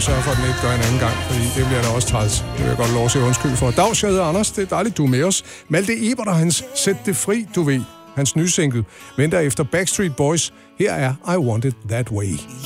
sørge for, at den ikke gør en anden gang, fordi det bliver da også træls. Det vil jeg godt lov at sige undskyld for. Dag, jeg hedder Anders. Det er dejligt, du er med os. Malte Ebert og hans Sæt det fri, du ved. Hans nye single venter efter Backstreet Boys. Her er I Want It That Way.